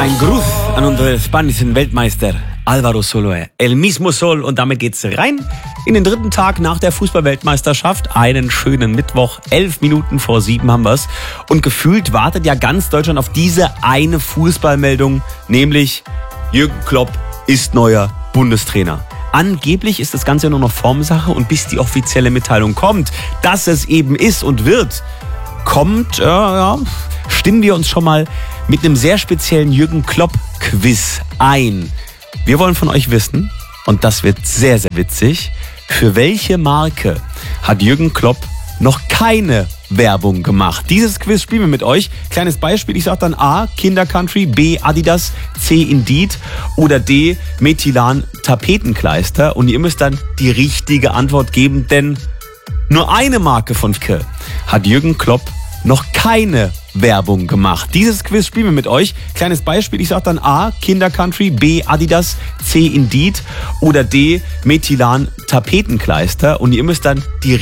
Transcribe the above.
Ein Gruß an unseren spanischen Weltmeister Álvaro Soler, El mismo Sol. Und damit geht's rein in den dritten Tag nach der Fußballweltmeisterschaft. Einen schönen Mittwoch, 7:11 haben wir's. Und gefühlt wartet ja ganz Deutschland auf diese eine Fußballmeldung, nämlich Jürgen Klopp ist neuer Bundestrainer. Angeblich ist das Ganze nur noch Formsache und bis die offizielle Mitteilung kommt, dass es eben ist und wird, stimmen wir uns schon mal mit einem sehr speziellen Jürgen Klopp-Quiz ein. Wir wollen von euch wissen, und das wird sehr, sehr witzig, für welche Marke hat Jürgen Klopp noch keine Werbung gemacht? Dieses Quiz spielen wir mit euch. Kleines Beispiel, ich sage dann A, Kindercountry, B, Adidas, C, Indeed oder D, Methylan Tapetenkleister. Und ihr müsst dann die richtige Antwort geben, denn nur eine Marke von K hat Jürgen Klopp noch keine Werbung gemacht. Dieses Quiz spielen wir mit euch. Kleines Beispiel, ich sage dann A, Kindercountry, B, Adidas, C, Indeed oder D, Methylan Tapetenkleister. Und ihr müsst dann die